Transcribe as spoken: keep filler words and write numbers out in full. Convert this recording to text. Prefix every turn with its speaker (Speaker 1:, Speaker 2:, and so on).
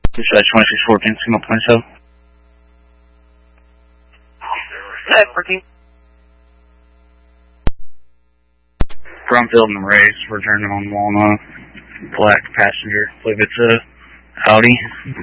Speaker 1: Dispatch twenty-six fourteen, Signal twenty-seven.
Speaker 2: Hi, fourteen.
Speaker 1: Brumfield and Race, returning on Walnut. Black passenger. I believe it's a Audi.